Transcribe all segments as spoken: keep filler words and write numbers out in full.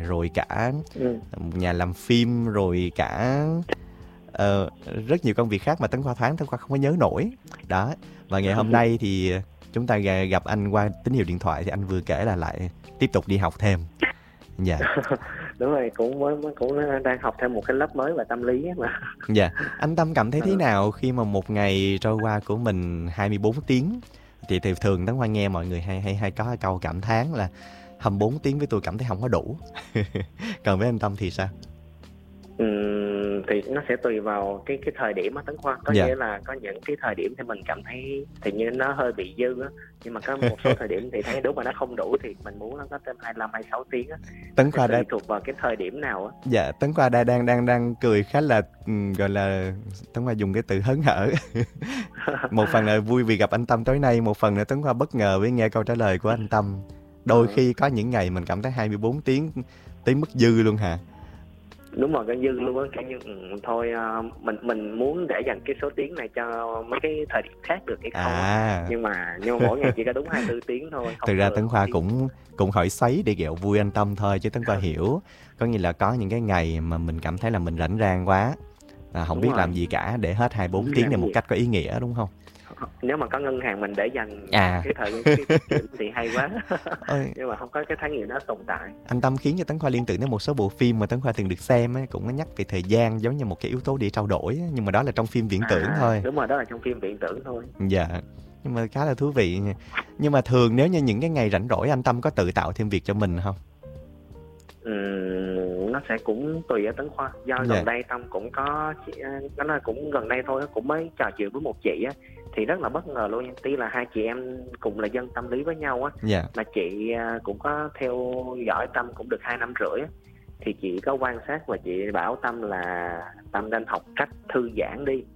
rồi cả Ừ. nhà làm phim, rồi cả ờ, rất nhiều công việc khác mà Tấn Khoa thoáng Tấn Khoa không có nhớ nổi. Đó, và ngày hôm nay thì chúng ta ga- gặp anh qua tín hiệu điện thoại thì anh vừa kể là lại tiếp tục đi học thêm. Dạ. Đúng rồi, cũng mới mới- cũng đang học thêm một cái lớp mới về tâm lý á mà. Dạ, anh Tâm cảm thấy thế Ừ. nào khi mà một ngày trôi qua của mình hai mươi bốn tiếng? Thì, thì thường Tấn Khoa nghe mọi người hay hay hay có cái câu cảm thán là hai mươi bốn tiếng với tôi cảm thấy không có đủ. Còn với anh Tâm thì sao? Ừm, thì nó sẽ tùy vào cái cái thời điểm á Tấn Khoa, có Dạ. nghĩa là có những cái thời điểm thì mình cảm thấy thì như nó hơi bị dư á, nhưng mà có một số thời điểm thì thấy đúng mà nó không đủ thì mình muốn nó có thêm hai mươi lăm hai mươi sáu tiếng á. Tấn Nó Khoa sẽ đã tùy thuộc vào cái thời điểm nào á. Dạ, Tấn Khoa đã đang đang đang cười khá là ừm, gọi là Tấn Khoa dùng cái từ hớn hở. Một phần là vui vì gặp anh Tâm tối nay, một phần là Tấn Khoa bất ngờ với nghe câu trả lời của anh Tâm. Đôi Ờ, khi có những ngày mình cảm thấy hai mươi bốn tiếng tới mức dư luôn hả? đúng rồi, cái dư luôn á, kiểu như ừ, thôi à, mình mình muốn để dành cái số tiếng này cho mấy cái thời điểm khác được hay không á, À, nhưng mà nhưng mà mỗi ngày chỉ có đúng hai mươi bốn tiếng thôi, không thực ra hơn Tấn không Khoa thiếu. cũng cũng hỏi xoáy để ghẹo vui anh Tâm thôi, chứ Tấn Khoa hiểu. Có nghĩa là có những cái ngày mà mình cảm thấy là mình rảnh rang quá, à, không Đúng biết rồi, làm gì cả để hết hai mươi bốn không biết tiếng làm này cái một gì. cách có ý nghĩa, đúng không? Nếu mà có ngân hàng mình để dành À, cái thời gian cái tiết kiệm thì hay quá. ơi, Nhưng mà không có cái khái niệm đó tồn tại. anh Tâm khiến cho Tấn Khoa liên tưởng đến một số bộ phim mà Tấn Khoa từng được xem ấy, cũng có nhắc về thời gian giống như một cái yếu tố để trao đổi ấy, nhưng mà đó là trong phim viễn tưởng À thôi. đúng rồi, đó là trong phim viễn tưởng thôi. Dạ, nhưng mà khá là thú vị nha. Nhưng mà thường nếu như những cái ngày rảnh rỗi anh Tâm có tự tạo thêm việc cho mình không? Ừm, nó sẽ cũng tùy ở Tấn Khoa, do Dạ. gần đây Tâm cũng có chị- nó là cũng gần đây thôi, cũng mới trò chuyện với một chị á, thì rất là bất ngờ luôn nha. Tuy là hai chị em cùng là dân tâm lý với nhau á, Dạ. mà chị à, cũng có theo dõi Tâm cũng được hai năm rưỡi á, thì chị có quan sát và chị bảo Tâm là Tâm nên học cách thư giãn đi.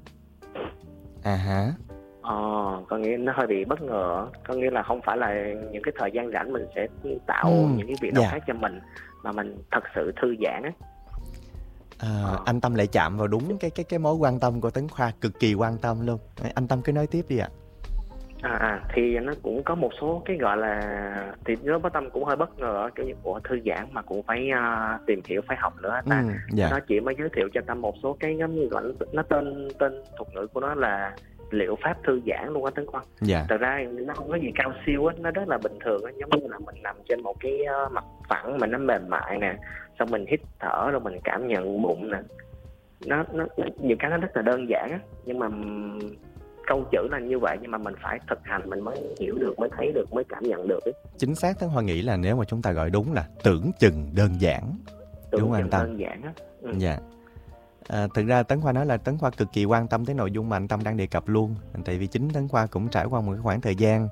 À hả. Ờ, có nghĩa nó hơi bị bất ngờ, có nghĩa là không phải là những cái thời gian rảnh mình sẽ tạo Ừm, những cái việc nào dạ. khác cho mình, mà mình thật sự thư giãn á. À, Ờ. anh Tâm lại chạm vào đúng cái cái cái mối quan tâm của Tấn Khoa, cực kỳ quan tâm luôn. Đấy, anh Tâm cứ nói tiếp đi ạ. À, à thì nó cũng có một số cái gọi là, thì nó bắt Tâm cũng hơi bất ngờ, kiểu như của thư giãn mà cũng phải uh, tìm hiểu, phải học nữa ta. Ừm, dạ. Nó chỉ mới giới thiệu cho Tâm một số cái giống như gọi là, nó tên tên thuật ngữ của nó là liệu pháp thư giãn luôn á Tấn Khoa. Dạ. Thật ra nó không có gì cao siêu á, nó rất là bình thường á, giống như là mình nằm trên một cái uh, mặt phẳng mà nó mềm mại nè, xong mình hít thở rồi mình cảm nhận bụng nè. Nó nó nhiều cái nó rất là đơn giản á, nhưng mà ừm, câu chữ là như vậy, nhưng mà mình phải thực hành mình mới hiểu được, mới thấy được, mới cảm nhận được ấy. Chính xác, Tấn Khoa nghĩ là nếu mà chúng ta gọi đúng là tưởng chừng đơn giản. Đúng Tưởng không anh chừng Tâm? đơn giản á. Ừ. Dạ. À, thực ra Tấn Khoa nói là Tấn Khoa cực kỳ quan tâm tới nội dung mà anh Tâm đang đề cập luôn. Tại vì chính Tấn Khoa cũng trải qua một cái khoảng thời gian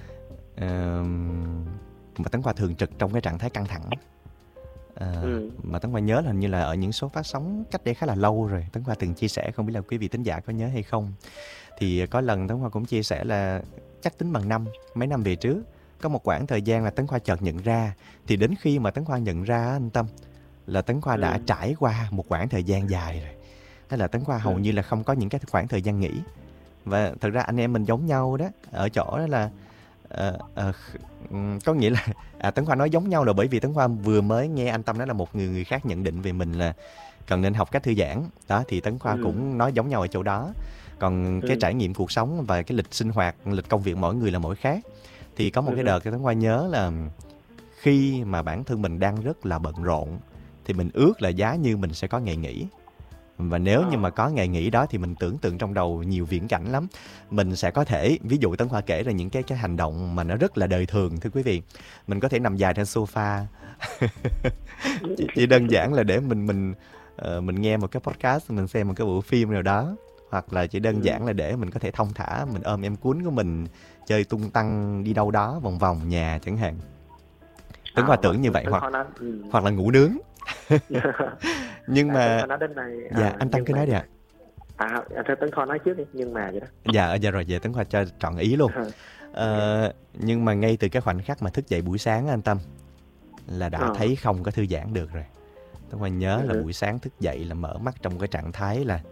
ờ, mà Tấn Khoa thường trực trong cái trạng thái căng thẳng. À, Ừ. mà Tấn Khoa nhớ là hình như là ở những số phát sóng cách đây khá là lâu rồi, Tấn Khoa từng chia sẻ, không biết là quý vị thính giả có nhớ hay không. Thì có lần Tấn Khoa cũng chia sẻ là chắc tính bằng năm, mấy năm về trước, có một khoảng thời gian là Tấn Khoa chợt nhận ra. Thì đến khi mà Tấn Khoa nhận ra anh Tâm, là Tấn Khoa đã Ừ. trải qua một khoảng thời gian dài rồi. Thế là Tấn Khoa hầu Ừ. như là không có những cái khoảng thời gian nghỉ. Và thực ra anh em mình giống nhau đó, ở chỗ đó là ờ, ờ, ừm, có nghĩa là à, Tấn Khoa nói giống nhau là bởi vì Tấn Khoa vừa mới nghe anh Tâm nói là một người người khác nhận định về mình là cần nên học cách thư giãn. Đó thì Tấn Khoa Ừ. cũng nói giống nhau ở chỗ đó. Còn cái Ừ. trải nghiệm cuộc sống và cái lịch sinh hoạt, lịch công việc mỗi người là mỗi khác. Thì có một cái Ừ. đợt Tấn Khoa nhớ là khi mà bản thân mình đang rất là bận rộn thì mình ước là giá như mình sẽ có ngày nghỉ. Và nếu như mà có ngày nghỉ đó thì mình tưởng tượng trong đầu nhiều viễn cảnh lắm. Mình sẽ có thể, ví dụ Tấn Khoa kể ra những cái cái hành động mà nó rất là đời thường, thưa quý vị. Mình có thể nằm dài trên sofa. chỉ, chỉ đơn giản là để mình mình uh, mình nghe một cái podcast, mình xem một cái bộ phim nào đó, hoặc là chỉ đơn giản là để mình có thể thong thả, mình ôm em cuốn của mình chơi tung tăng đi đâu đó vòng vòng nhà chẳng hạn. Tấn Khoa À, tưởng như vậy, Tấn hoặc Khoa nói, ừ. hoặc là ngủ nướng. Nhưng À, Tấn mà Khoa nói đến đây. dạ À, anh Tâm nhưng cứ mà nói đi ạ. à, à Tấn Khoa nói trước đi, nhưng mà vậy đó. Dạ, dạ rồi, về Tấn Khoa cho trọn ý luôn. Ờ, nhưng mà ngay từ cái khoảnh khắc mà thức dậy buổi sáng anh Tâm là đã Ờ. thấy không có thư giãn được rồi. Tấn Khoa nhớ là Ừ. buổi sáng thức dậy là mở mắt trong cái trạng thái là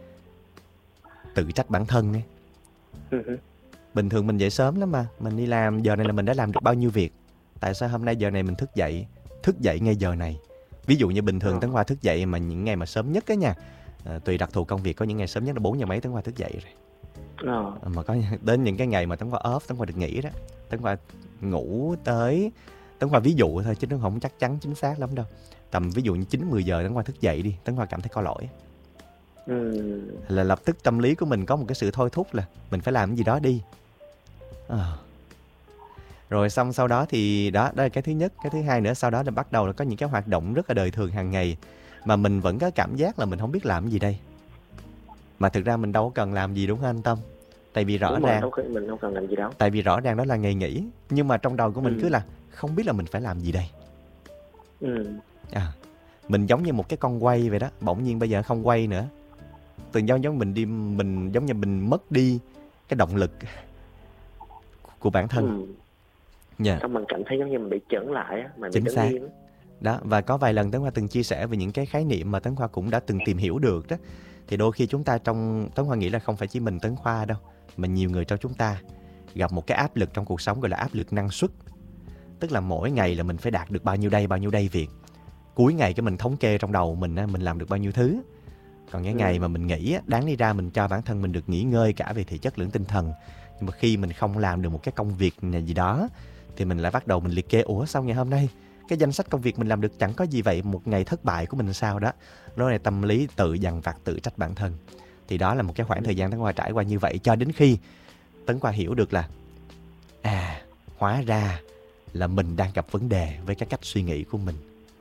tự trách bản thân ấy. Ừ. Bình thường mình dậy sớm lắm mà, mình đi làm giờ này là mình đã làm được bao nhiêu việc. Tại sao hôm nay giờ này mình thức dậy, thức dậy ngay giờ này Ví dụ như bình thường Ờ. Tấn Khoa thức dậy mà những ngày mà sớm nhất á nha, à, tùy đặc thù công việc, có những ngày sớm nhất là bốn giờ mấy Tấn Khoa thức dậy rồi. Ờ. À, mà có đến những cái ngày mà Tấn Khoa off, Tấn Khoa được nghỉ đó, Tấn Khoa ngủ tới, Tấn Khoa ví dụ thôi chứ nó không chắc chắn chính xác lắm đâu. Tầm ví dụ như chín mười giờ Tấn Khoa thức dậy đi, Tấn Khoa cảm thấy có lỗi. Ừ. Là lập tức tâm lý của mình có một cái sự thôi thúc là mình phải làm cái gì đó đi. À. Rồi xong sau đó thì đó, đó là cái thứ nhất. Cái thứ hai nữa, sau đó là bắt đầu là có những cái hoạt động rất là đời thường hàng ngày mà mình vẫn có cảm giác là mình không biết làm cái gì đây. Mà thực ra mình đâu có cần làm gì, đúng không anh Tâm? Tại vì rõ Đúng rồi, ràng đâu có- mình không cần làm gì đâu. Tại vì rõ ràng đó là ngày nghỉ, nhưng mà trong đầu của mình Ừ. cứ là không biết là mình phải làm gì đây. Ừ. À, mình giống như một cái con quay vậy đó, bỗng nhiên bây giờ không quay nữa. Từ giống giống mình đi mình giống như mình mất đi cái động lực của bản thân. Ừ. Dạ. Xong mình cảm thấy giống như mình bị chững lại á, mình bị Chính đứng xác. im á. Đó, và có vài lần Tấn Khoa từng chia sẻ về những cái khái niệm mà Tấn Khoa cũng đã từng tìm hiểu được đó. Thì đôi khi chúng ta trong, Tấn Khoa nghĩ là không phải chỉ mình Tấn Khoa đâu, mà nhiều người trong chúng ta gặp một cái áp lực trong cuộc sống gọi là áp lực năng suất. Tức là mỗi ngày là mình phải đạt được bao nhiêu đây, bao nhiêu đây việc. Cuối ngày cái mình thống kê trong đầu mình á, mình làm được bao nhiêu thứ. Còn cái Ừ. ngày mà mình nghỉ á, đáng lý ra mình cho bản thân mình được nghỉ ngơi cả về thể chất lẫn tinh thần. Nhưng mà khi mình không làm được một cái công việc gì đó thì mình lại bắt đầu mình liệt kê, ủa sao ngày hôm nay cái danh sách công việc mình làm được chẳng có gì vậy, một ngày thất bại của mình sao đó. Đó là tâm lý tự dằn vặt, tự trách bản thân. Thì đó là một cái khoảng thời gian Tấn Khoa trải qua như vậy, cho đến khi Tấn Khoa hiểu được là à, hóa ra là mình đang gặp vấn đề với cái cách suy nghĩ của mình.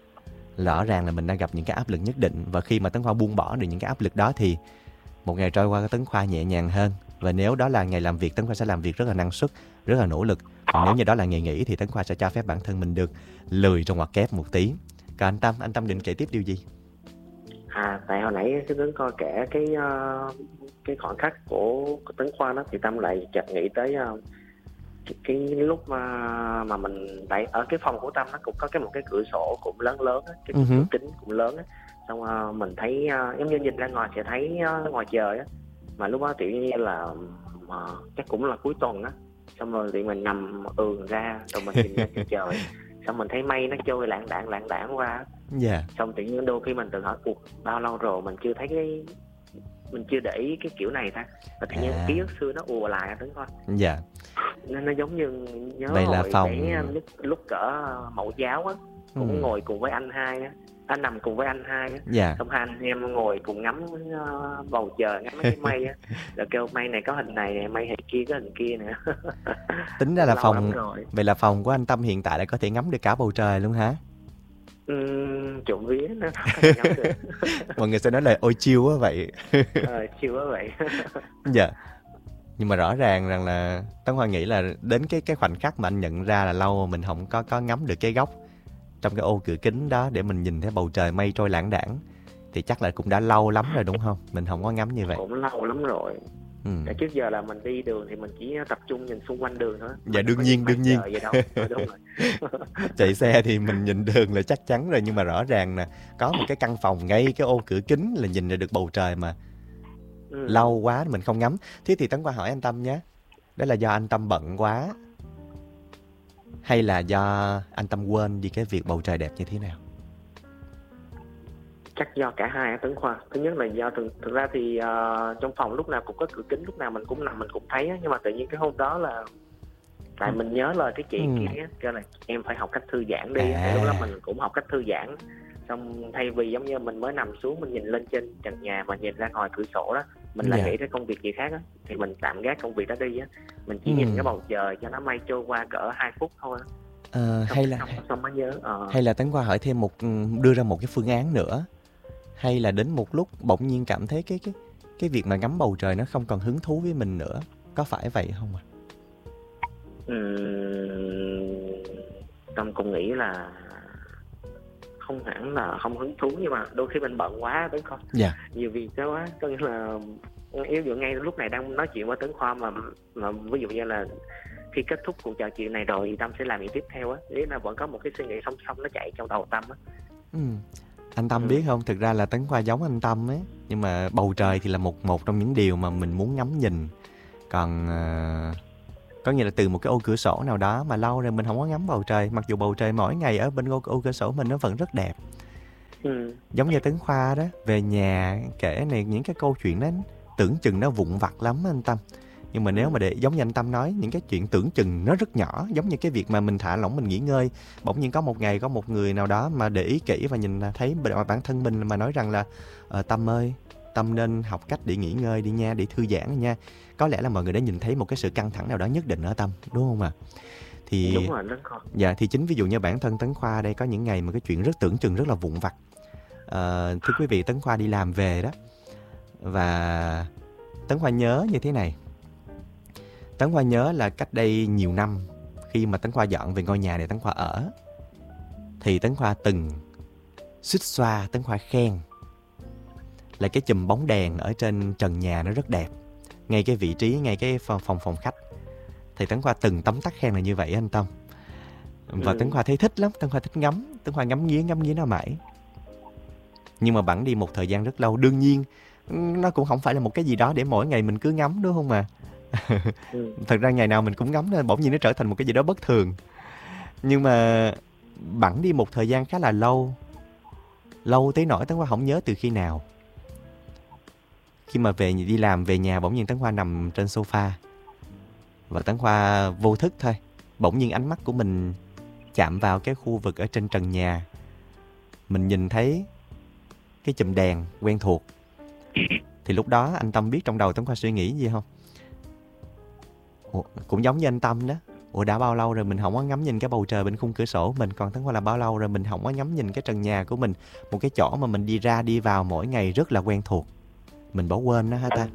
Rõ ràng là mình đang gặp những cái áp lực nhất định. Và khi mà Tấn Khoa buông bỏ được những cái áp lực đó thì một ngày trôi qua Tấn Khoa nhẹ nhàng hơn. Và nếu đó là ngày làm việc, Tấn Khoa sẽ làm việc rất là năng suất, rất là nỗ lực. Còn nếu như đó là ngày nghỉ thì Tấn Khoa sẽ cho phép bản thân mình được lười trong ngoặc kép một tí. Còn anh Tâm, anh Tâm định kể tiếp điều gì? À, tại hồi nãy cái Tấn Khoa kể cái uh, cái khoảnh khắc của, của Tấn Khoa đó, thì Tâm lại chợt nghĩ tới uh, cái, cái lúc mà mà mình tại ở cái phòng của Tâm nó cũng có cái một cái cửa sổ cũng lớn lớn á, cái Uh-huh. cửa kính cũng lớn á. Xong uh, mình thấy uh, giống như nhìn ra ngoài sẽ thấy uh, ngoài trời á, mà lúc đó tự nhiên là uh, chắc cũng là cuối tuần á. Xong rồi thì mình nằm ườn ra rồi mình nhìn ra trên trời, xong mình thấy mây nó trôi lạng đạng lạng đạng qua. Dạ. Yeah. Xong tự nhiên đôi khi mình tự hỏi cuộc bao lâu rồi mình chưa thấy cái, mình chưa để ý cái kiểu này ta, và tự nhiên À. ký ức xưa nó ùa lại Tấn Khoa. Dạ. Yeah. Nó, nó giống như nhớ Vậy là hồi phòng- bé lúc, lúc cỡ mẫu giáo á, cũng Ừ. ngồi cùng với anh hai á, anh nằm cùng với anh hai á, Dạ. xong hai anh em ngồi cùng ngắm uh, bầu trời, ngắm mấy cái mây á, rồi kêu mây này có hình này nè, mây hình kia có hình kia nè. Tính ra là Lâu phòng lắm rồi. Vậy là phòng của anh Tâm hiện tại là có thể ngắm được cả bầu trời luôn hả? Uhm, trộm vía nó ngắm được. Mọi người sẽ nói là ôi chill quá vậy. Ờ, chill quá vậy. Dạ. Nhưng mà rõ ràng rằng là Tấn Khoa nghĩ là đến cái cái khoảnh khắc mà anh nhận ra là lâu mình không có có ngắm được cái góc trong cái ô cửa kính đó để mình nhìn thấy bầu trời mây trôi lãng đãng thì chắc là cũng đã lâu lắm rồi đúng không? Mình không có ngắm như vậy. Cũng lâu lắm rồi. Ừ. Tại trước giờ là mình đi đường thì mình chỉ tập trung nhìn xung quanh đường thôi. Dạ, Mình đương không có nhiên, nhìn mặt đương nhiên. trời gì đâu. Ờ, đúng rồi. Chạy xe thì mình nhìn đường là chắc chắn rồi, nhưng mà rõ ràng là có một cái căn phòng ngay cái ô cửa kính là nhìn ra được bầu trời mà Ừ. lâu quá mình không ngắm. Thế thì Tấn Khoa hỏi anh Tâm nhé, đó là do anh Tâm bận quá hay là do anh Tâm quên đi cái việc bầu trời đẹp như thế nào? Chắc do cả hai á Tấn Khoa. Thứ nhất là do thực, thực ra thì uh, trong phòng lúc nào cũng có cửa kính, lúc nào mình cũng nằm mình cũng thấy á, nhưng mà tự nhiên cái hôm đó là tại mình nhớ lời cái chị Ừ. kia á, kêu là em phải học cách thư giãn đi. À. Tại lúc đó mình cũng học cách thư giãn. Xong thay vì giống như mình mới nằm xuống mình nhìn lên trên trần nhà mà nhìn ra ngoài cửa sổ đó, mình lại Dạ. nghĩ tới công việc gì khác á, thì mình tạm gác công việc đó đi á, mình chỉ Ừ. nhìn cái bầu trời cho nó mây trôi qua cỡ hai phút thôi. Ờ, Xong, hay là xong, xong mới nhớ. Ờ. hay là Tấn Khoa hỏi thêm một đưa ra một cái phương án nữa, hay là đến một lúc bỗng nhiên cảm thấy cái cái cái việc mà ngắm bầu trời nó không còn hứng thú với mình nữa, có phải vậy không ạ? Uhm, Tâm cũng nghĩ là không hẳn là không hứng thú, nhưng mà đôi khi mình bận quá Tấn Khoa, Dạ. nhiều việc đó quá, có nghĩa là ví dụ ngay lúc này đang nói chuyện với Tấn Khoa mà mà ví dụ như là khi kết thúc cuộc trò chuyện này rồi thì Tâm sẽ làm gì tiếp theo á, ý là vẫn có một cái suy nghĩ song song nó chạy trong đầu Tâm á. Ừ. Anh Tâm Ừ. biết không, thực ra là Tấn Khoa giống anh Tâm ấy, nhưng mà bầu trời thì là một một trong những điều mà mình muốn ngắm nhìn. Còn ờ, có nghĩa là từ một cái ô cửa sổ nào đó mà lâu rồi mình không có ngắm bầu trời, mặc dù bầu trời mỗi ngày ở bên ô, ô cửa sổ mình nó vẫn rất đẹp. Ừ. Giống như Tấn Khoa đó, về nhà kể này những cái câu chuyện đó tưởng chừng nó vụn vặt lắm anh Tâm. Nhưng mà nếu mà để giống như anh Tâm nói, những cái chuyện tưởng chừng nó rất nhỏ, giống như cái việc mà mình thả lỏng, mình nghỉ ngơi, bỗng nhiên có một ngày có một người nào đó mà để ý kỹ và nhìn thấy bản thân mình mà nói rằng là ờ, Tâm ơi, Tâm nên học cách để nghỉ ngơi đi nha, để thư giãn nha. Có lẽ là mọi người đã nhìn thấy một cái sự căng thẳng nào đó nhất định ở Tâm, đúng không ạ? À? Thì Đúng rồi, Tấn Khoa. Dạ, thì chính ví dụ như bản thân Tấn Khoa đây có những ngày mà cái chuyện rất tưởng chừng rất là vụn vặt. À, thưa quý vị, Tấn Khoa đi làm về đó, và Tấn Khoa nhớ như thế này. Tấn Khoa nhớ là cách đây nhiều năm, khi mà Tấn Khoa dọn về ngôi nhà để Tấn Khoa ở, thì Tấn Khoa từng xuýt xoa, Tấn Khoa khen là cái chùm bóng đèn ở trên trần nhà nó rất đẹp, ngay cái vị trí, ngay cái phòng phòng, phòng khách. Thì Tấn Khoa từng tấm tắc khen là như vậy anh Tâm. Và ừ. Tấn Khoa thấy thích lắm, Tấn Khoa thích ngắm, Tấn Khoa ngắm nghía ngắm nghía nó mãi. Nhưng mà bẵng đi một thời gian rất lâu, đương nhiên nó cũng không phải là một cái gì đó để mỗi ngày mình cứ ngắm, đúng không mà. Ừ. Thật ra ngày nào mình cũng ngắm nên bỗng nhiên nó trở thành một cái gì đó bất thường. Nhưng mà bẵng đi một thời gian khá là lâu, lâu tới nỗi Tấn Khoa không nhớ từ khi nào. Khi mà về đi làm về nhà, bỗng nhiên Tấn Khoa nằm trên sofa và Tấn Khoa vô thức thôi, bỗng nhiên ánh mắt của mình chạm vào cái khu vực ở trên trần nhà. Mình nhìn thấy cái chùm đèn quen thuộc. Thì lúc đó anh Tâm biết trong đầu Tấn Khoa suy nghĩ gì không? Ủa, cũng giống như anh Tâm đó. Ủa đã bao lâu rồi mình không có ngắm nhìn cái bầu trời bên khung cửa sổ mình. Còn Tấn Khoa là bao lâu rồi mình không có ngắm nhìn cái trần nhà của mình, một cái chỗ mà mình đi ra đi vào mỗi ngày rất là quen thuộc. Mình bỏ quên nó hả ta?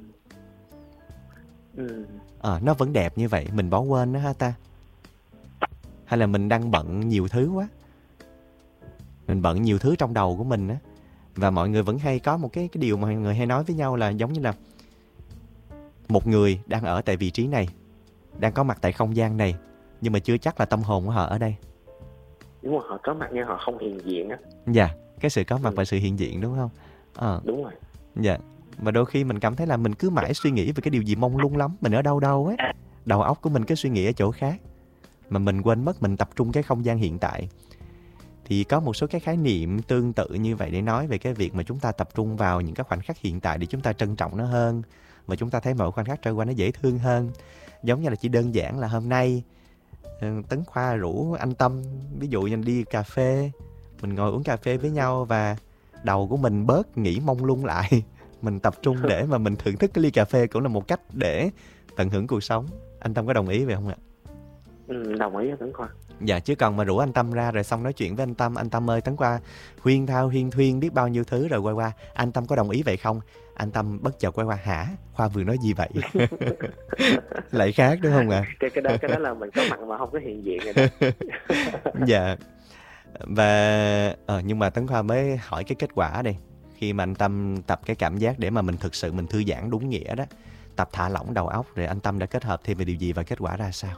Ừ. Ờ, nó vẫn đẹp như vậy, mình bỏ quên nó hả ta? Hay là mình đang bận nhiều thứ quá, mình bận nhiều thứ trong đầu của mình á. Và mọi người vẫn hay có một cái, cái điều mà mọi người hay nói với nhau là giống như là một người đang ở tại vị trí này, đang có mặt tại không gian này, nhưng mà chưa chắc là tâm hồn của họ ở đây. Đúng rồi, họ có mặt nhưng họ không hiện diện á. Dạ, cái sự có mặt ừ. và sự hiện diện, đúng không? Ờ. Đúng rồi. Dạ. Và đôi khi mình cảm thấy là mình cứ mãi suy nghĩ về cái điều gì mông lung lắm, mình ở đâu đâu ấy, đầu óc của mình cứ suy nghĩ ở chỗ khác, mà mình quên mất mình tập trung cái không gian hiện tại. Thì có một số cái khái niệm tương tự như vậy để nói về cái việc mà chúng ta tập trung vào những cái khoảnh khắc hiện tại để chúng ta trân trọng nó hơn, và chúng ta thấy mỗi khoảnh khắc trôi qua nó dễ thương hơn. Giống như là chỉ đơn giản là hôm nay Tấn Khoa rủ anh Tâm, ví dụ như đi cà phê, mình ngồi uống cà phê với nhau và đầu của mình bớt nghĩ mông lung lại, mình tập trung để mà mình thưởng thức cái ly cà phê, cũng là một cách để tận hưởng cuộc sống. Anh Tâm có đồng ý vậy không ạ? Ừ, đồng ý với Tấn Khoa. Dạ, chứ còn mà rủ anh Tâm ra rồi xong nói chuyện với anh Tâm, anh Tâm ơi Tấn Khoa huyên thao huyên thuyên biết bao nhiêu thứ rồi quay qua, anh Tâm có đồng ý vậy không? Anh Tâm bất chợt quay qua, hả? Khoa vừa nói gì vậy? Lại khác đúng không ạ? À? Cái, cái, đó, cái đó là mình có mặt mà không có hiện diện rồi đó. Dạ. Và ờ, nhưng mà Tấn Khoa mới hỏi cái kết quả đây. Khi mà anh Tâm tập cái cảm giác để mà mình thực sự mình thư giãn đúng nghĩa đó, tập thả lỏng đầu óc, rồi anh Tâm đã kết hợp thêm về điều gì và kết quả ra sao?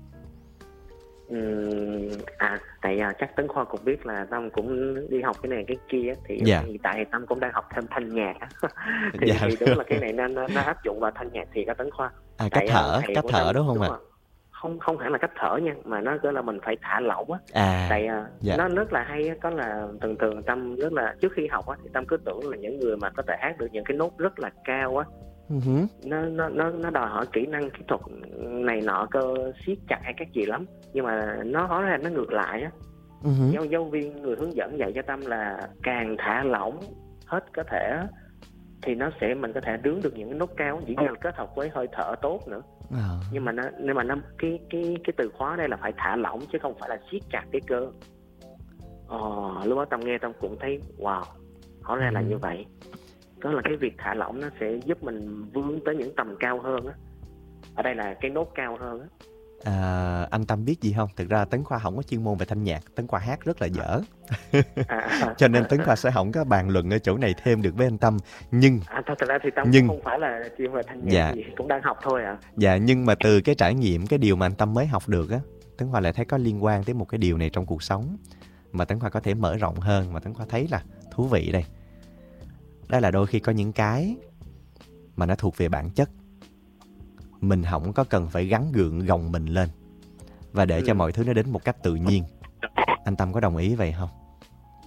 Uhm, à tại à, chắc Tấn Khoa cũng biết là Tâm cũng đi học cái này cái kia, thì dạ. hiện tại thì Tâm cũng đang học thêm thanh nhạc. thì, dạ. thì đúng là cái này nó, nó, nó áp dụng vào thanh nhạc thì có Tấn Khoa. À, cách thở, cách thở Tâm, đúng không ạ? À? Không không hẳn là cách thở nha, mà nó gọi là mình phải thả lỏng á. À, tại dạ. nó rất là hay á, có là thường thường Tâm rất là trước khi học á thì Tâm cứ tưởng là những người mà có thể hát được những cái nốt rất là cao á, uh-huh. nó nó nó nó đòi hỏi kỹ năng kỹ thuật này nọ, cơ siết chặt hay các gì lắm, nhưng mà nó hóa ra nó ngược lại á. uh-huh. giáo giáo viên người hướng dẫn dạy cho Tâm là càng thả lỏng hết có thể thì nó sẽ mình có thể đướng được những cái nốt cao, chỉ cần kết hợp với hơi thở tốt nữa. À. Nhưng mà nó nhưng mà nó cái cái cái từ khóa đây là phải thả lỏng chứ không phải là siết chặt cái cơ. Ờ, lúc đó Tâm nghe Tâm cũng thấy wow, hóa ra ừ. là như vậy. Đó là cái việc thả lỏng nó sẽ giúp mình vươn tới những tầm cao hơn á. Ở đây là cái nốt cao hơn á. À, anh Tâm biết gì không? Thực ra Tấn Khoa không có chuyên môn về thanh nhạc, Tấn Khoa hát rất là dở. À, cho nên Tấn Khoa sẽ không có bàn luận ở chỗ này thêm được với anh Tâm. Nhưng à, thật ra thì Tâm nhưng, cũng không phải là chuyên về thanh nhạc, dạ, gì, cũng đang học thôi ạ. À. Dạ, nhưng mà từ cái trải nghiệm, cái điều mà anh Tâm mới học được á, Tấn Khoa lại thấy có liên quan tới một cái điều này trong cuộc sống mà Tấn Khoa có thể mở rộng hơn, mà Tấn Khoa thấy là thú vị đây. Đó là đôi khi có những cái mà nó thuộc về bản chất, mình không có cần phải gắn gượng gồng mình lên và để ừ. cho mọi thứ nó đến một cách tự nhiên. Anh Tâm có đồng ý vậy không?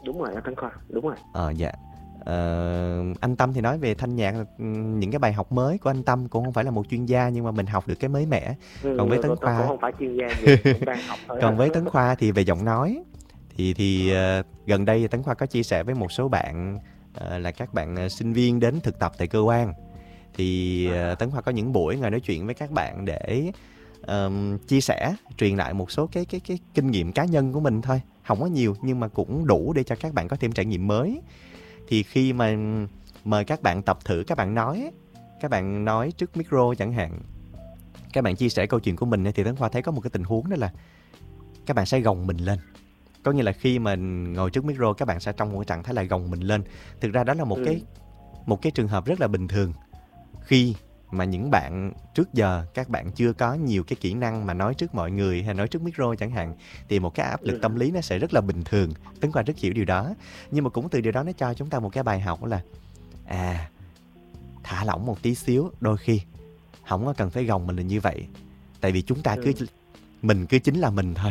Đúng rồi đó Tấn Khoa, đúng rồi. Ờ dạ. Ờ, anh Tâm thì nói về thanh nhạc, những cái bài học mới của anh Tâm cũng không phải là một chuyên gia nhưng mà mình học được cái mới mẻ. Ừ, Còn với Tấn tôi, tôi cũng Khoa không phải chuyên gia gì, cũng đang học thôi. còn với Tấn Khoa thì về giọng nói thì thì uh, gần đây Tấn Khoa có chia sẻ với một số bạn uh, là các bạn uh, sinh viên đến thực tập tại cơ quan, thì uh, Tấn Khoa có những buổi ngồi nói chuyện với các bạn để um, chia sẻ, truyền lại một số cái cái cái kinh nghiệm cá nhân của mình thôi, không có nhiều nhưng mà cũng đủ để cho các bạn có thêm trải nghiệm mới. Thì khi mà mời các bạn tập thử, các bạn nói các bạn nói trước micro chẳng hạn, các bạn chia sẻ câu chuyện của mình, thì Tấn Khoa thấy có một cái tình huống đó là các bạn sẽ gồng mình lên. Có nghĩa là khi mà ngồi trước micro các bạn sẽ trong một cái trạng thái là gồng mình lên. Thực ra đó là một ừ. cái một cái trường hợp rất là bình thường. Khi mà những bạn trước giờ các bạn chưa có nhiều cái kỹ năng mà nói trước mọi người hay nói trước micro chẳng hạn, thì một cái áp lực tâm lý nó sẽ rất là bình thường. Tấn Khoa rất hiểu điều đó. Nhưng mà cũng từ điều đó nó cho chúng ta một cái bài học là à, thả lỏng một tí xíu, đôi khi không có cần phải gồng mình là như vậy. Tại vì chúng ta cứ ừ. mình cứ chính là mình thôi.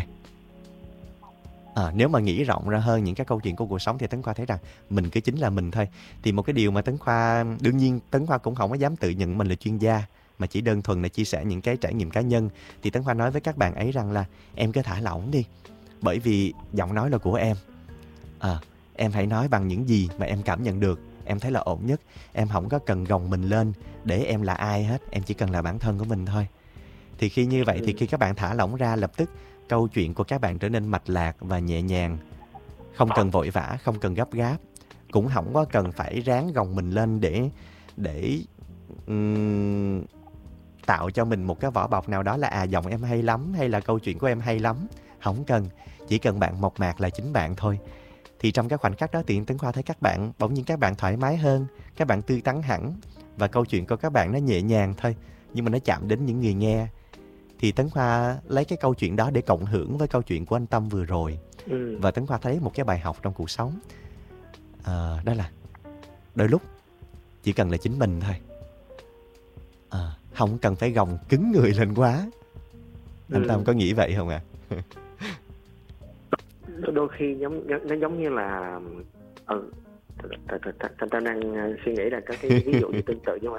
À, nếu mà nghĩ rộng ra hơn những cái câu chuyện của cuộc sống thì Tấn Khoa thấy rằng mình cứ chính là mình thôi. Thì một cái điều mà Tấn Khoa, đương nhiên Tấn Khoa cũng không có dám tự nhận mình là chuyên gia, mà chỉ đơn thuần là chia sẻ những cái trải nghiệm cá nhân. Thì Tấn Khoa nói với các bạn ấy rằng là em cứ thả lỏng đi, bởi vì giọng nói là của em. À, em hãy nói bằng những gì mà em cảm nhận được, em thấy là ổn nhất. Em không có cần gồng mình lên để em là ai hết, em chỉ cần là bản thân của mình thôi. Thì khi như vậy thì khi các bạn thả lỏng ra, lập tức câu chuyện của các bạn trở nên mạch lạc và nhẹ nhàng. Không cần vội vã, không cần gấp gáp, cũng không có cần phải ráng gồng mình lên để để um, tạo cho mình một cái vỏ bọc nào đó là à giọng em hay lắm hay là câu chuyện của em hay lắm. Không cần, chỉ cần bạn mộc mạc là chính bạn thôi. Thì trong cái khoảnh khắc đó thì Tấn Khoa thấy các bạn bỗng nhiên các bạn thoải mái hơn, các bạn tươi tắn hẳn, và câu chuyện của các bạn nó nhẹ nhàng thôi, nhưng mà nó chạm đến những người nghe. Thì Tấn Khoa lấy cái câu chuyện đó để cộng hưởng với câu chuyện của anh Tâm vừa rồi. ừ. Và Tấn Khoa thấy một cái bài học trong cuộc sống, à, đó là đôi lúc chỉ cần là chính mình thôi, à, không cần phải gồng cứng người lên quá. Anh ừ. Tâm có nghĩ vậy không ạ? À? Đôi khi giống nó giống như là ừ, Thành ta đang suy nghĩ là có cái ví dụ như tương tự nhưng mà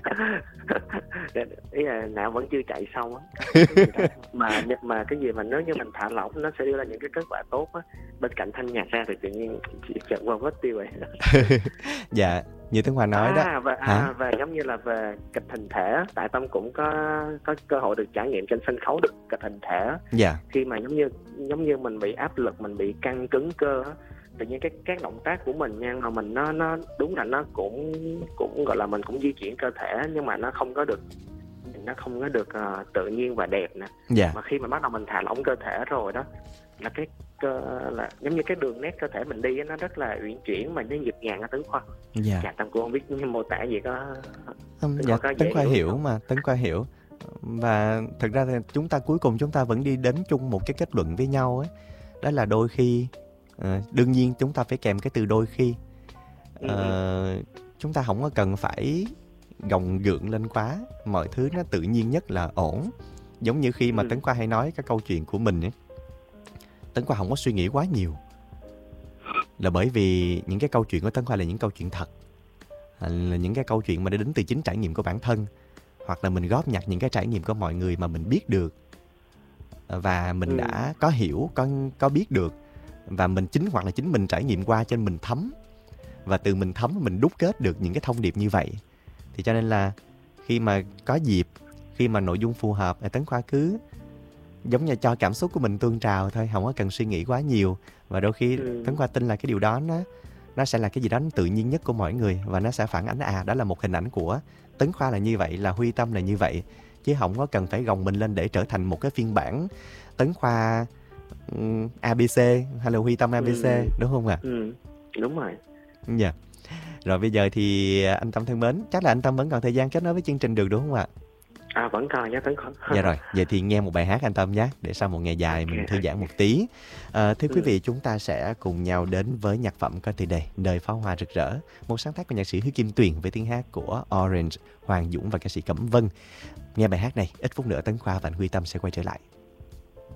ý là não vẫn chưa chạy xong á, mà mà cái gì mà nếu như mình thả lỏng nó sẽ đưa ra những cái kết quả tốt á. Bên cạnh thanh nhạc ra thì tự nhiên chỉ chợt qua mất tiêu vậy. Dạ, như Tấn Khoa nói à, đó. Và, à, và giống như là về kịch hình thể, tại Tâm cũng có có cơ hội được trải nghiệm trên sân khấu được kịch hình thể. Dạ. Khi mà giống như giống như mình bị áp lực, mình bị căng cứng cơ á, tự nhiên cái các động tác của mình nha, mà mình nó nó đúng là nó cũng cũng gọi là mình cũng di chuyển cơ thể, nhưng mà nó không có được nó không có được uh, tự nhiên và đẹp nè. Dạ. Mà khi mà bắt đầu mình thả lỏng cơ thể rồi đó, là cái cơ là giống như cái đường nét cơ thể mình đi ấy, nó rất là uyển chuyển mà nó nhịp nhàng ở Tấn Khoa. Dạ. Dạ, Tâm cũng không biết mô tả gì có. Không, dạ, có Tấn Khoa hiểu không? Mà Tấn Khoa hiểu. Và thực ra thì chúng ta cuối cùng chúng ta vẫn đi đến chung một cái kết luận với nhau ấy. Đó là đôi khi À, đương nhiên chúng ta phải kèm cái từ đôi khi. à, ừ. Chúng ta không có cần phải gồng gượng lên quá, mọi thứ nó tự nhiên nhất là ổn. Giống như khi mà ừ. Tấn Khoa hay nói cái câu chuyện của mình ấy, Tấn Khoa không có suy nghĩ quá nhiều, là bởi vì những cái câu chuyện của Tấn Khoa là những câu chuyện thật, là những cái câu chuyện mà đã đến từ chính trải nghiệm của bản thân, hoặc là mình góp nhặt những cái trải nghiệm của mọi người mà mình biết được, và mình ừ. đã có hiểu, có, có biết được, và mình chính hoặc là chính mình trải nghiệm qua cho nên mình thấm, và từ mình thấm mình đúc kết được những cái thông điệp như vậy. Thì cho nên là khi mà có dịp, khi mà nội dung phù hợp, Tấn Khoa cứ giống như cho cảm xúc của mình tuôn trào thôi, không có cần suy nghĩ quá nhiều. Và đôi khi ừ. Tấn Khoa tin là cái điều đó nó nó sẽ là cái gì đó tự nhiên nhất của mỗi người, và nó sẽ phản ánh à đó là một hình ảnh của Tấn Khoa là như vậy, là Huy Tâm là như vậy, chứ không có cần phải gồng mình lên để trở thành một cái phiên bản Tấn Khoa a bê xê hay là Huy Tâm a bê xê, ừ. đúng không ạ? À? Ừ, đúng rồi. Dạ. Yeah. Rồi bây giờ thì anh Tâm thân mến, chắc là anh Tâm vẫn còn thời gian kết nối với chương trình được đúng không ạ? À, vẫn còn nhé Tấn Khoa. Dạ rồi, vậy thì nghe một bài hát anh Tâm nhé, để sau một ngày dài okay. mình thư giãn một tí. À, thưa ừ. quý vị, chúng ta sẽ cùng nhau đến với nhạc phẩm có tựa đề Đời Pháo Hoa Rực Rỡ, một sáng tác của nhạc sĩ Hứa Kim Tuyền với tiếng hát của Orange, Hoàng Dũng và ca sĩ Cẩm Vân. Nghe bài hát này, ít phút nữa Tấn Khoa và anh Huy Tâm sẽ quay trở lại.